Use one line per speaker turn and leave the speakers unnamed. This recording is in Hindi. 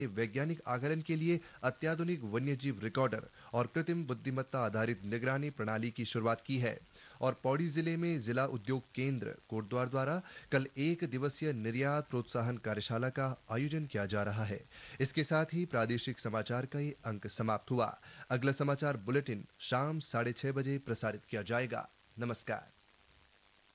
वैज्ञानिक आकलन के लिए अत्याधुनिक वन्यजीव रिकॉर्डर और कृत्रिम बुद्धिमत्ता आधारित निगरानी प्रणाली की शुरुआत की है। और पौड़ी जिले में जिला उद्योग केंद्र कोटद्वार द्वारा कल 1 दिवसीय निर्यात प्रोत्साहन कार्यशाला का आयोजन किया जा रहा है। इसके साथ ही प्रादेशिक समाचार का ये अंक समाप्त हुआ। अगला समाचार बुलेटिन शाम 6:30 बजे प्रसारित किया जाएगा। नमस्कार।